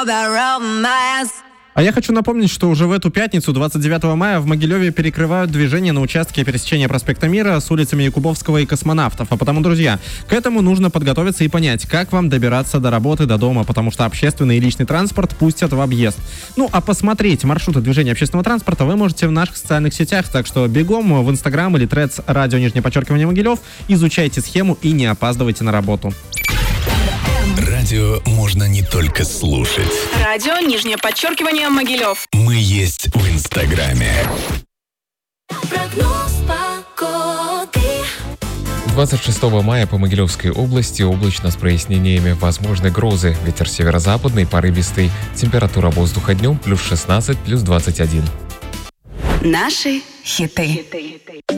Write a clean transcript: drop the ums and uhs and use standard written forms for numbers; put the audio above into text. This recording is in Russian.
all that romance. А я хочу напомнить, что уже в эту пятницу, 29 мая, в Могилеве перекрывают движение на участке пересечения проспекта Мира с улицами Якубовского и Космонавтов. А потому, друзья, к этому нужно подготовиться и понять, как вам добираться до работы, до дома, потому что общественный и личный транспорт пустят в объезд. Ну, а посмотреть маршруты движения общественного транспорта вы можете в наших социальных сетях, так что бегом в Инстаграм или Threads _радио_ Могилев, изучайте схему и не опаздывайте на работу. Радио можно не только слушать. Радио _, Могилев. Мы есть в Инстаграме. Прогноз погоды. 26 мая по Могилевской области облачно с прояснениями, возможны грозы. Ветер северо-западный, порывистый. Температура воздуха днем +16, +21. Наши хиты.